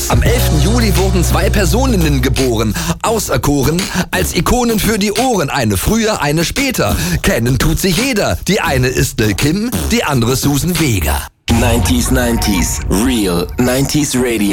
Am 11. Juli wurden 2 Personinnen geboren, auserkoren als Ikonen für die Ohren. Eine früher, eine später. Kennen tut sie jeder. Die eine ist Lil Kim, die andere Susan Vega. 90s, Real 90s Radio.